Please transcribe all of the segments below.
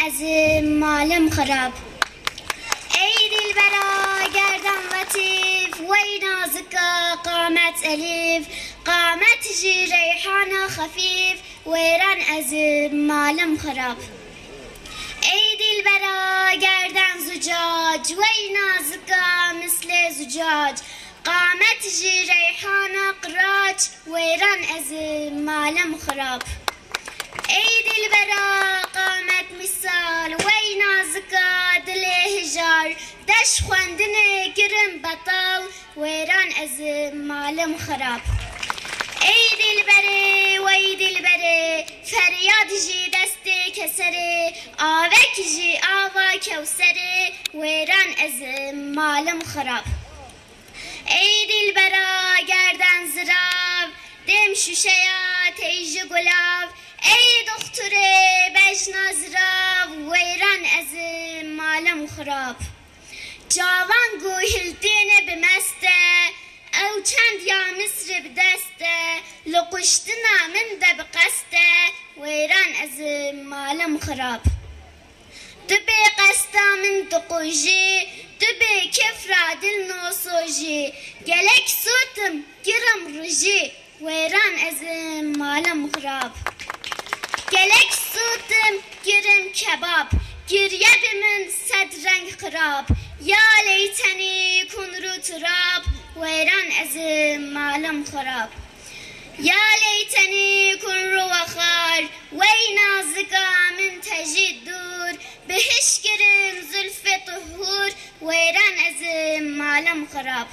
از مالم خراب ای دلبرا گردن لطیف وی نازکا قامت الیف قامت جی ریحان خفیف ویران از مالم خراب ای دلبرا گردن زجاج وی نازکا مثل زجاج قامت جی ریحان قراج ویران از مالم خراب ای دلبرا قامت مثال وی نازکا دل هجار دش خواندن گرم بطال ویران از مالم خراب ای دلبره وی دلبره فریاد جی دست کسره آوک جی آوا کوسره ویران از مالم خراب ای دلبرا گردن زراب دم شوشیا تیج گلاب ای دختر بجنا زراب ویران از مالم خراب جوان گوهلتین بمسته او چند یا مصر بدسته لقشتنا من ده بقسته ویران از مالم خراب دبی قستا من دقوجی دبی کفرا دل نوسوجی گلک سوتم گرم رجی ویران از مالم خراب گلک سوتم گرم کباب گریه من صد رنگ خراب یا لیتنی کن رو تراب ویران از مالم خراب یا لیتنی کن رو وخار وی نازکا من تجید دور بهش گرم زلف طهور ویران از مالم خراب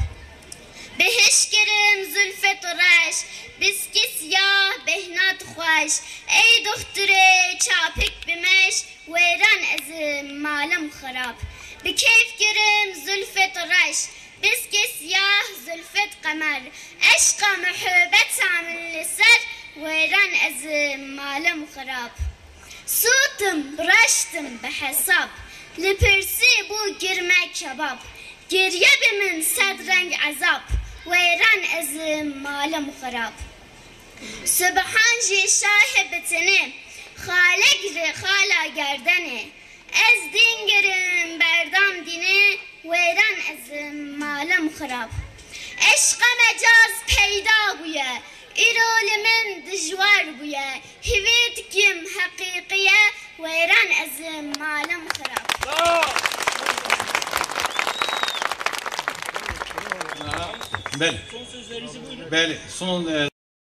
بهش گرم زلف طرش بسکی سیاه بهنات خوش ای دختر چاپک بمش ویران از مالم خراب بکیف گرم زلف طرش بسکی سیاه زلفت قمر عشق محبت من لسر ویران از مالم خراب سوتم رشتم بحساب لپرسی بو گرمه کباب گریه بمن صد رنگ عذاب ویران از مالم خراب سبحان جی شاه بتنه خالق ر خالا گردنه از دین گرم بردام دینه ویران از مالم خراب عشق مجاز پیدا بویه ایرول من دجوار بویه هویت کم حقیقیه ویران از مالم خراب بله. Son sözlerinizi buyurun. بله. Son